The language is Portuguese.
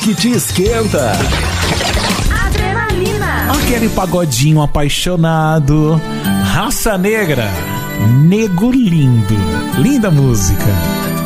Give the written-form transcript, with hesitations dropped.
Que te esquenta. Adrenalina. Aquele pagodinho apaixonado. Raça Negra. Nego Lindo. Linda música.